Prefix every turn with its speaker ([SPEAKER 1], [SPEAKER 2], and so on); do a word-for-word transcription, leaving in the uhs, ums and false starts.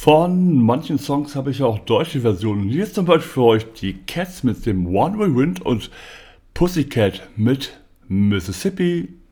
[SPEAKER 1] Von manchen Songs habe ich ja auch deutsche Versionen. Hier ist zum Beispiel für euch die Cats mit dem One Way Wind und Pussycat mit Mississippi.